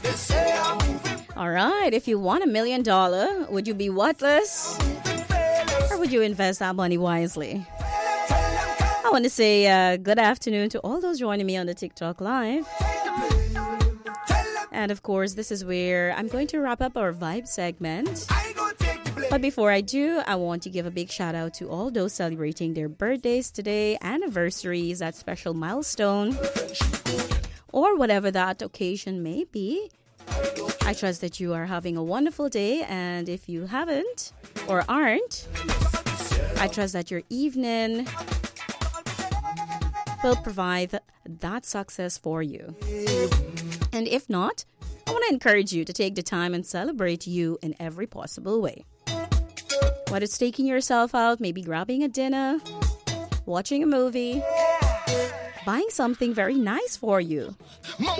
All right, if you won $1 million, would you be worthless? Or would you invest that money wisely? I want to say good afternoon to all those joining me on the TikTok Live. And of course, this is where I'm going to wrap up our vibe segment. But before I do, I want to give a big shout out to all those celebrating their birthdays today, anniversaries, that special milestone, or whatever that occasion may be. I trust that you are having a wonderful day, and if you haven't or aren't, I trust that your evening will provide that success for you. And if not, I want to encourage you to take the time and celebrate you in every possible way. Whether it's taking yourself out, maybe grabbing a dinner, watching a movie, buying something very nice for you.